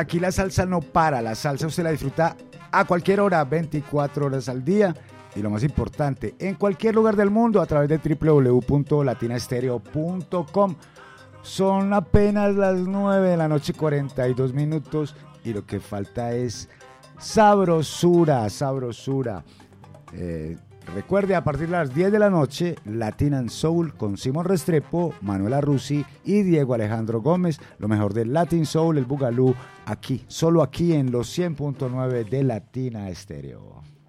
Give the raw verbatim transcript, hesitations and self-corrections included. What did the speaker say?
Aquí la salsa no para, la salsa usted la disfruta a cualquier hora, veinticuatro horas al día. Y lo más importante, en cualquier lugar del mundo a través de doble u doble u doble u punto latina estéreo punto com. Son apenas las nueve de la noche, cuarenta y dos minutos, y lo que falta es sabrosura, sabrosura. Eh, recuerde, a partir de las diez de la noche, Latin and Soul con Simón Restrepo, Manuela Rusi y Diego Alejandro Gómez. Lo mejor del Latin Soul, el Bugalú, aquí, solo aquí en los cien punto nueve de Latina Estéreo.